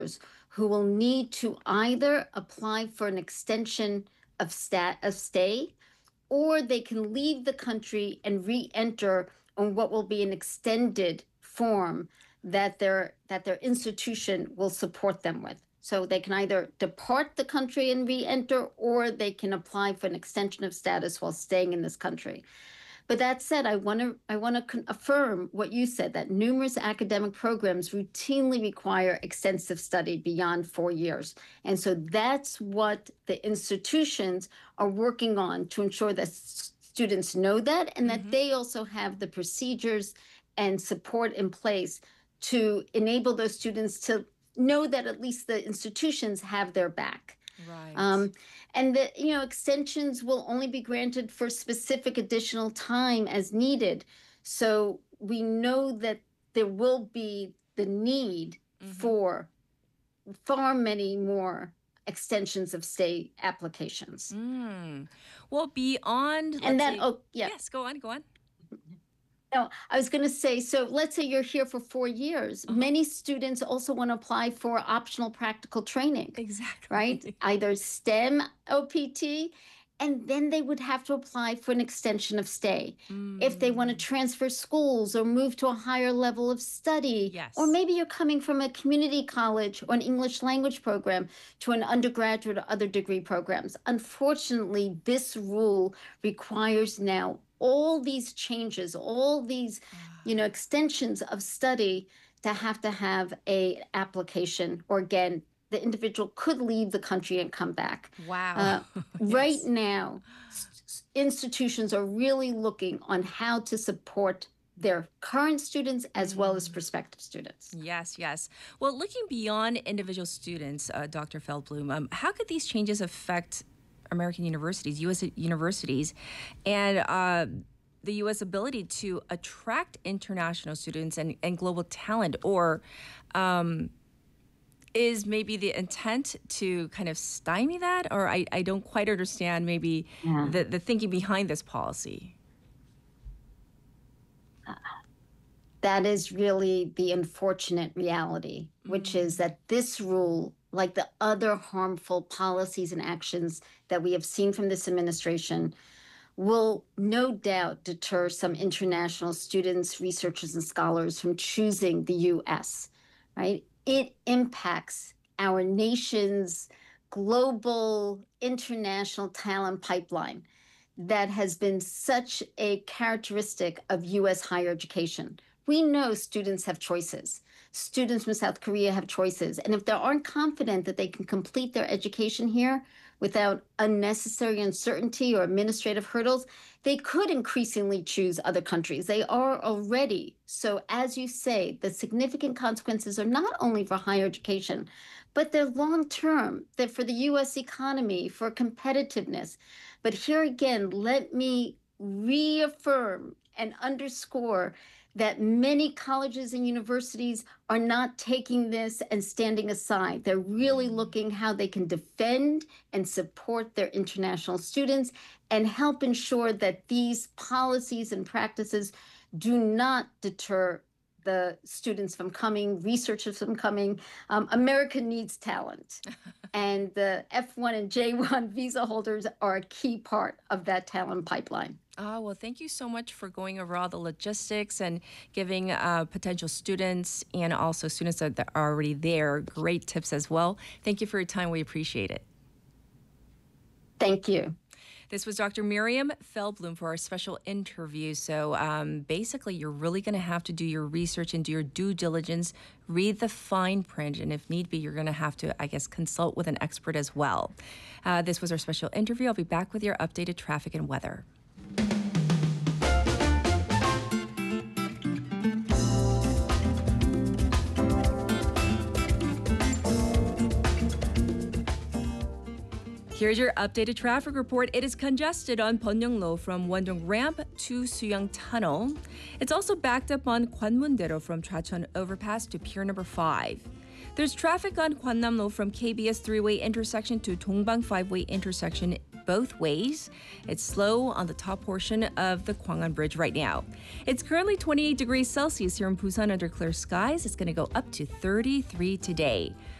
who will need to either apply for an extension of stay, or they can leave the country and re-enter on what will be an extended form that their institution will support them with. So they can either depart the country and re-enter, or they can apply for an extension of status while staying in this country. But that said, I want to affirm what you said, that numerous academic programs routinely require extensive study beyond 4 years. And so that's what the institutions are working on to ensure that students know that, and that they also have the procedures and support in place to enable those students to know that at least the institutions have their back. Right. And that, extensions will only be granted for specific additional time as needed. So we know that there will be the need for far many more extensions of stay applications. Well, beyond, And let's that, say, oh, yeah. yes, go on. No, I was going to say, so let's say you're here for 4 years. Many students also want to apply for optional practical training. Exactly. Right? Either STEM OPT, and then they would have to apply for an extension of stay. If they want to transfer schools or move to a higher level of study. Yes. Or maybe you're coming from a community college or an English language program to an undergraduate or other degree programs. Unfortunately, this rule requires now all these changes, all these, extensions of study to have a application, or again, the individual could leave the country and come back. Wow. Right now, institutions are really looking on how to support their current students as well as prospective students. Yes. Well, looking beyond individual students, Dr. Feldblum, how could these changes affect American universities, U.S. universities, and the U.S. ability to attract international students and global talent? Or is maybe the intent to kind of stymie that? Or I don't quite understand maybe the thinking behind this policy. That is really the unfortunate reality, which is that this rule, like the other harmful policies and actions that we have seen from this administration, will no doubt deter some international students, researchers, and scholars from choosing the U.S., right? It impacts our nation's global international talent pipeline that has been such a characteristic of U.S. higher education. We know students have choices. Students from South Korea have choices. And if they aren't confident that they can complete their education here without unnecessary uncertainty or administrative hurdles, they could increasingly choose other countries. They are already. So as you say, the significant consequences are not only for higher education, but they're long-term. They're for the U.S. economy, for competitiveness. But here again, let me reaffirm and underscore that many colleges and universities are not taking this and standing aside. They're really looking how they can defend and support their international students and help ensure that these policies and practices do not deter the students from coming, researchers from coming. America needs talent. And the F1 and J1 visa holders are a key part of that talent pipeline. Well, thank you so much for going over all the logistics and giving potential students and also students that are already there great tips as well. Thank you for your time. We appreciate it. Thank you. This was Dr. Miriam Feldblum for our special interview. So basically, you're really going to have to do your research and do your due diligence, read the fine print, and if need be, you're going to have to, consult with an expert as well. This was our special interview. I'll be back with your updated traffic and weather. Here's your updated traffic report. It is congested on Byeonglo from Wondong Ramp to Suyang Tunnel. It's also backed up on Gwanmun-dero from Chwacheon Overpass to Pier number 5. There's traffic on Gwangnam-lo from KBS 3-way intersection to Dongbang 5-way intersection both ways. It's slow on the top portion of the Gwangan Bridge right now. It's currently 28 degrees Celsius here in Busan under clear skies. It's going to go up to 33 today.